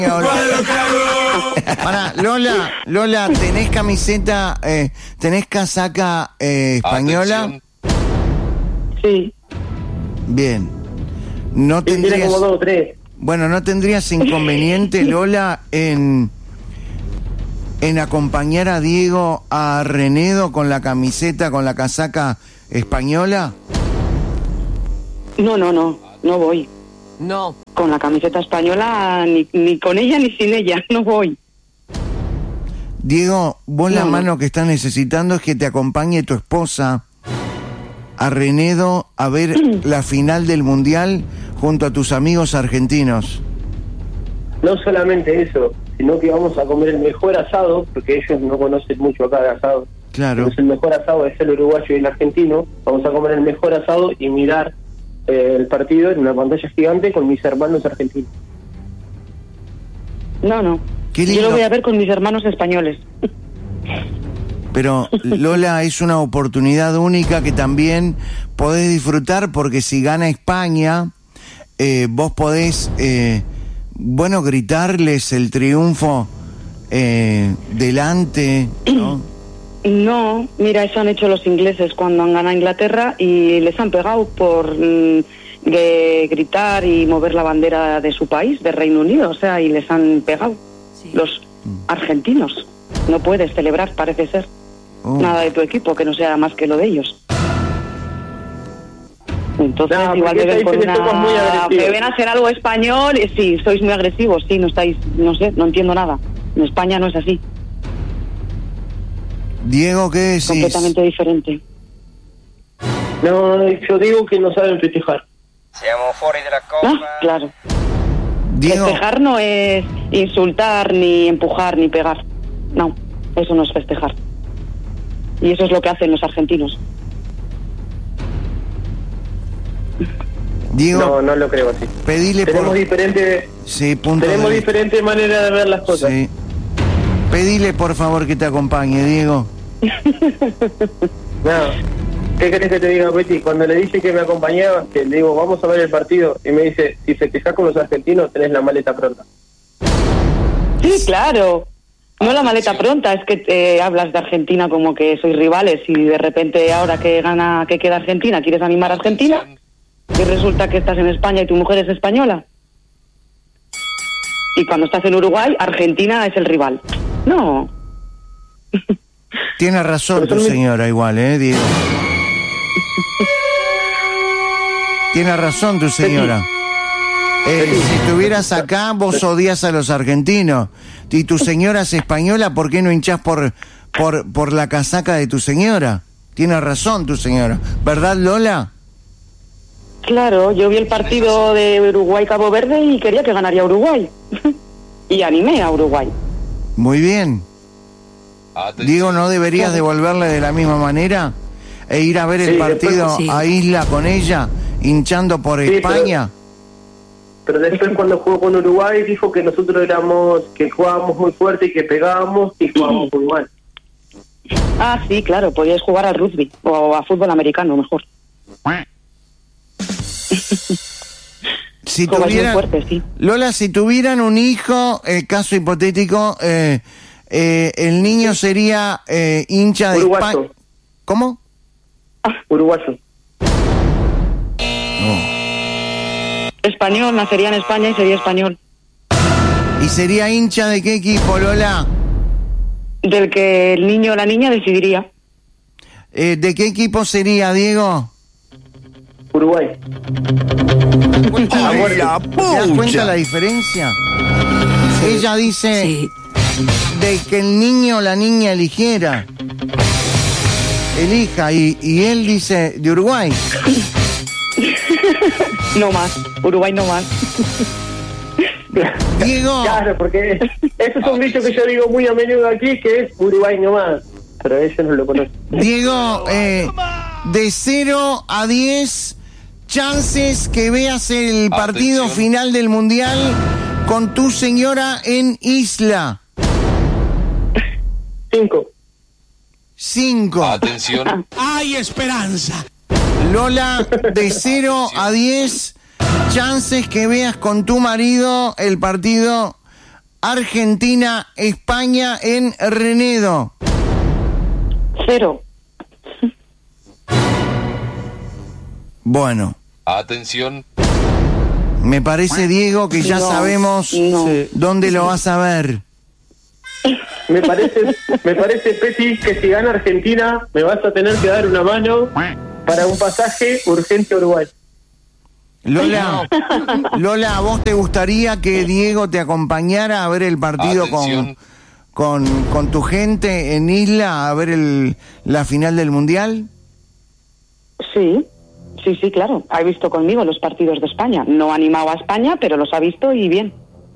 Pará, Lola, ¿tenés camiseta, tenés casaca española? Atención. Sí. Bien. No Tiene tendrías, como 2 o 3. bueno, ¿no tendrías inconveniente, Lola, en acompañar a Diego a Renedo con la camiseta, con la casaca española? No voy. No. Con la camiseta española, ni con ella ni sin ella, no voy. Diego, vos la No. mano que estás necesitando es que te acompañe tu esposa a Renedo a ver la final del Mundial junto a tus amigos argentinos. No solamente eso, sino que vamos a comer el mejor asado, porque ellos no conocen mucho acá de asado. Claro. Entonces el mejor asado es el uruguayo y el argentino. Vamos a comer el mejor asado y mirar el partido en una pantalla gigante con mis hermanos argentinos. No. Qué Yo lindo. lo voy a ver con mis hermanos españoles. Pero Lola, es una oportunidad única que también podés disfrutar, porque si gana España, vos podés, gritarles el triunfo delante, ¿no? No, mira, eso han hecho los ingleses cuando han ganado Inglaterra y les han pegado por de gritar y mover la bandera de su país, de Reino Unido, o sea, y les han pegado. Sí. Los argentinos. No puedes celebrar, parece ser, nada de tu equipo que no sea más que lo de ellos. Entonces, No, igual porque me ven estáis con muy agresivos. me ven a hacer algo español y sí, sois muy agresivos, sí, no estáis, no sé, no entiendo nada. En España no es así, Diego, ¿qué decís? completamente diferente. No, yo digo que no saben festejar. Siamo fuori della Ah, Coppa. claro. Diego, Festejar no es insultar, ni empujar, ni pegar. No, eso no es festejar. Y eso es lo que hacen los argentinos. Diego, No lo creo así. pedile Tenemos diferentes diferentes maneras de ver las cosas. Sí. Pedile por favor que te acompañe, Diego. No. ¿Qué querés que te diga, Betty? Cuando le dije que me acompañaba, que le digo, vamos a ver el partido, y me dice, si festejás con los argentinos, tenés la maleta pronta. Sí, claro. No la maleta pronta, es que hablas de Argentina como que sois rivales y de repente ahora que queda Argentina, ¿quieres animar a Argentina? Y resulta que estás en España y tu mujer es española. Y cuando estás en Uruguay, Argentina es el rival. No. Tiene razón tu señora igual, Diego. Tiene razón tu señora. Si estuvieras acá, vos odias a los argentinos. Y tu señora es española, ¿por qué no hinchás por la casaca de tu señora? Tiene razón tu señora. ¿Verdad, Lola? Claro, yo vi el partido de Uruguay-Cabo Verde y quería que ganaría Uruguay. Y animé a Uruguay. Muy bien. Atención. Diego, ¿no deberías devolverle de la misma manera? E ir a ver el Sí, partido después- sí. a Isla con ella, hinchando por Sí, España. Pero después cuando jugó con Uruguay, dijo que nosotros que jugábamos muy fuerte y que pegábamos y jugábamos muy mal. Ah, sí, claro, podíais jugar al rugby o a fútbol americano mejor. Si Jugáis muy tuvieran, fuerte, sí. Lola, si tuvieran un hijo, caso hipotético, el niño sería hincha de Uruguayo. España. ¿Cómo? Uruguayo. Español, nacería en España y sería español. ¿Y sería hincha de qué equipo, Lola? Del que el niño o la niña decidiría. ¿De qué equipo sería, Diego? Uruguay. ¿Te das cuenta la diferencia? Ella dice Sí. de que el niño o la niña eligiera. Elija, y él dice de Uruguay. No más, Uruguay no más. Diego, Claro, porque ese es un dicho que yo digo muy a menudo aquí, que es Uruguay nomás. Pero ellos no lo conocen. Diego, de 0 a 10, chances que veas el partido Atención. final del Mundial con tu señora en Isla. 5. 5. Atención. ¡Hay esperanza! Lola, de 0 a 10, chances que veas con tu marido el partido Argentina, España en Renedo. 0. Bueno, Atención. me parece, Diego, que ya No, sabemos no. dónde lo vas a ver. Me parece, Peti, que si gana Argentina me vas a tener que dar una mano para un pasaje urgente a Uruguay. Lola, ¿a vos te gustaría que Diego te acompañara a ver el partido Atención. con tu gente en Isla, a ver la final del Mundial? Sí, claro. Ha visto conmigo los partidos de España. No ha animado a España, pero los ha visto y bien.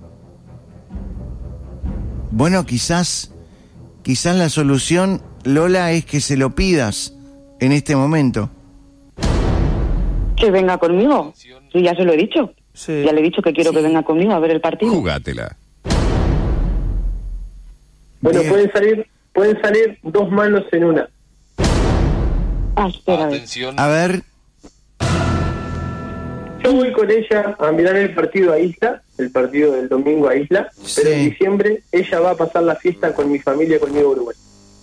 Bueno, quizás la solución, Lola, es que se lo pidas en este momento. Que venga conmigo. Sí, ya se lo he dicho. Sí. Ya le he dicho que quiero que venga conmigo a ver el partido. Jugátela. Bueno, Bien. pueden salir 2 manos en una. Espera, a ver. Atención. A ver, Yo voy con ella a mirar el partido a Isla, el partido del domingo a Isla, pero en Sí. diciembre ella va a pasar la fiesta con mi familia, conmigo a Uruguay.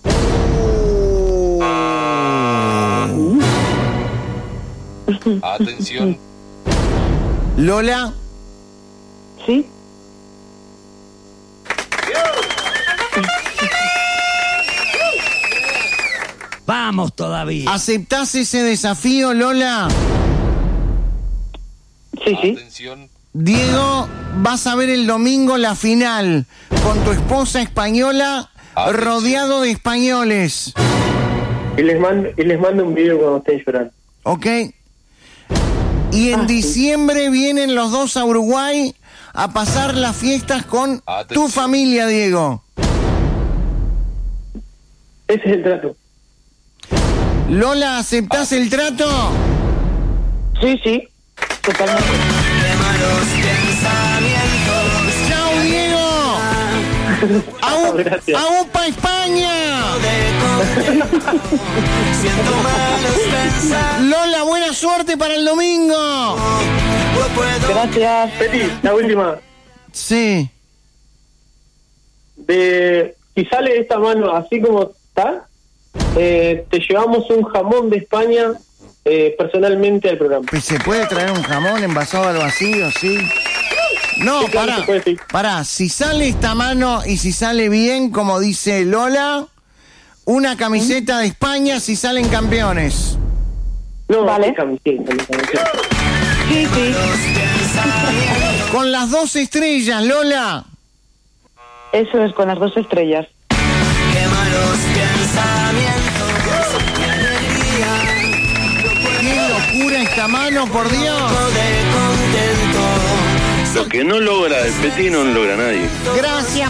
Atención. Lola, ¿Sí? Vamos todavía. ¿aceptás ese desafío, Lola? Sí. Atención. Diego, vas a ver el domingo la final con tu esposa española, Atención. rodeado de españoles, Y les mando un video cuando estén llorando. ¿ok? Y en diciembre vienen los dos a Uruguay a pasar las fiestas con tu Atención. familia, Diego. Ese es el trato. Lola, ¿aceptás el trato? Sí. Totalmente. ¡Chao, Diego! Gracias. ¡Aupa España! Lola, buena suerte para el domingo. Gracias. Peti, la última. Sí. Si sale esta mano así como está, te llevamos un jamón de España personalmente al programa. Pues, ¿se puede traer un jamón envasado al vacío, sí? No, Sí, claro, se puede, sí. pará, si sale esta mano y si sale bien, como dice Lola, una camiseta de España si salen campeones. No, Vale. es camiseta. Sí. Con las 2 estrellas, Lola. Eso es, con las 2 estrellas. ¡Qué locura esta mano, por Dios! Lo que no logra el Peti no lo logra nadie. Gracias